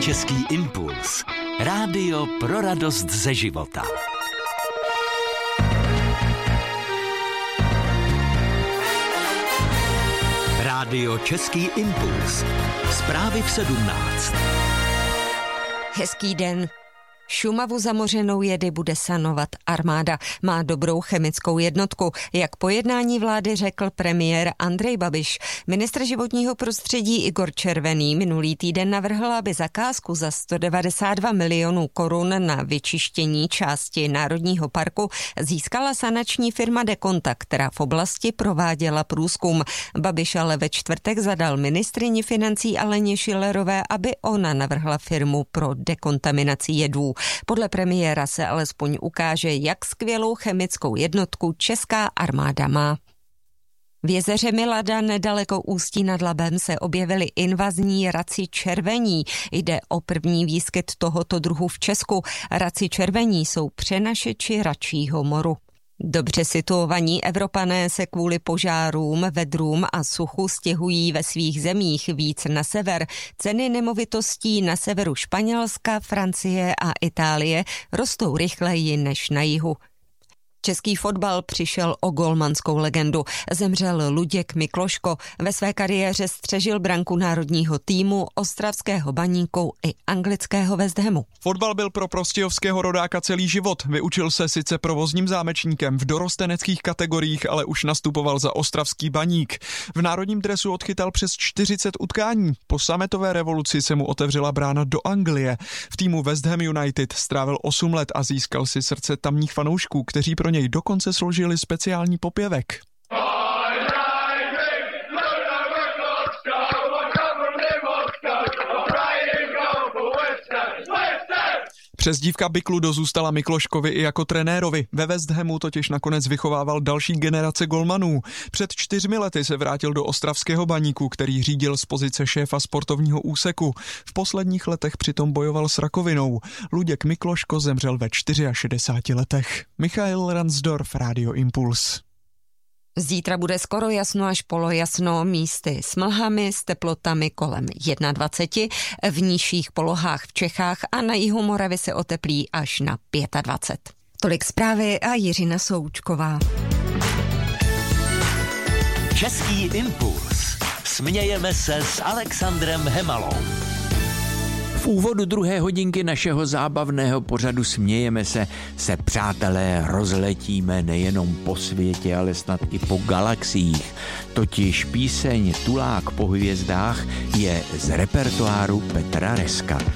Český impuls. Rádio pro radost ze života. Rádio Český impuls. Zprávy v 17. Hezký den. Šumavu zamořenou jedy bude sanovat armáda. Má dobrou chemickou jednotku, jak po jednání vlády řekl premiér Andrej Babiš. Ministr životního prostředí Igor Červený minulý týden navrhl, aby zakázku za 192 milionů korun na vyčištění části Národního parku získala sanační firma Dekonta, která v oblasti prováděla průzkum. Babiš ale ve čtvrtek zadal ministryni financí Aleně Schillerové, aby ona navrhla firmu pro dekontaminaci jedů. Podle premiéra se alespoň ukáže, jak skvělou chemickou jednotku česká armáda má. V jezeře Milada nedaleko Ústí nad Labem se objevily invazní raci červení. Jde o první výskyt tohoto druhu v Česku. Raci červení jsou přenašeči račího moru. Dobře situovaní Evropané se kvůli požárům, vedrům a suchu stěhují ve svých zemích víc na sever. Ceny nemovitostí na severu Španělska, Francie a Itálie rostou rychleji než na jihu. Český fotbal přišel o golmanskou legendu. Zemřel Luděk Mikloško. Ve své kariéře střežil branku národního týmu, ostravského Baníku i anglického West Hamu. Fotbal byl pro prostějovského rodáka celý život. Vyučil se sice provozním zámečníkem v dorosteneckých kategoriích, ale už nastupoval za ostravský Baník. V národním dresu odchytal přes 40 utkání. Po sametové revoluci se mu otevřela brána do Anglie. V týmu West Ham United strávil 8 let a získal si srdce tamních fanoušků, kteří pro něj dokonce složili speciální popěvek. Přezdívka Bikludo zůstala Mikloškovi i jako trenérovi. Ve West Hamu totiž nakonec vychovával další generace golmanů. Před 4 lety se vrátil do ostravského Baníku, který řídil z pozice šéfa sportovního úseku. V posledních letech přitom bojoval s rakovinou. Luděk Mikloško zemřel ve 64 letech. Michail Ransdorf, Rádio Impuls. Zítra bude skoro jasno až polojasno, místy s mlhami, s teplotami kolem 21, v nižších polohách v Čechách a na jihu Moravy se oteplí až na 25. Tolik zprávy a Jiřina Součková. Český impuls. Smějeme se s Alexandrem Hemalou. V úvodu druhé hodinky našeho zábavného pořadu Smějeme se přátelé rozletíme nejenom po světě, ale snad i po galaxiích. Totiž píseň Tulák po hvězdách je z repertoáru Petra Reska.